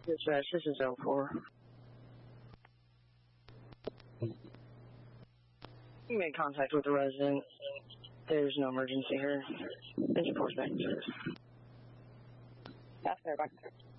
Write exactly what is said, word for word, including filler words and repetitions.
Dispatch, this is L four. You made contact with the resident. There's no emergency here. Engine force back in service. That's fair, back there.